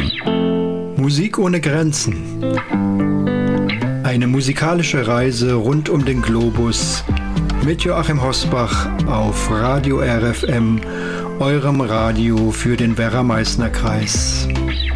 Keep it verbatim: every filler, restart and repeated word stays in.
Musik ohne Grenzen. Eine musikalische Reise rund um den Globus mit Joachim Hosbach auf Radio R F M, eurem Radio für den Werra-Meißner-Kreis.